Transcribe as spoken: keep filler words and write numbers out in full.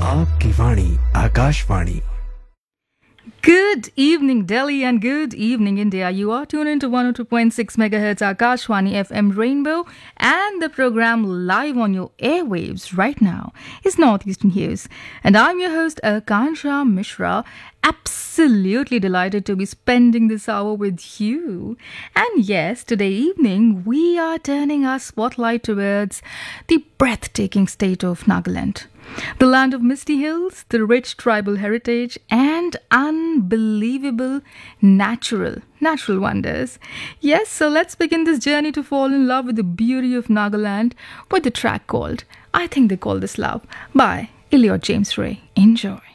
आपकी वाणी Akashvani. Good evening, Delhi, and good evening, India. You are tuned into one oh two point six megahertz Akashwani F M Rainbow, and the program live on your airwaves right now is Northeastern News. And I'm your host, Akansha Mishra. Absolutely delighted to be spending this hour with you. And yes, today evening, we are turning our spotlight towards the breathtaking state of Nagaland. The land of misty hills, the rich tribal heritage, and unbelievable natural, natural wonders. Yes, so let's begin this journey to fall in love with the beauty of Nagaland with the track called I Think They Call This Love by Elliot James Ray. Enjoy.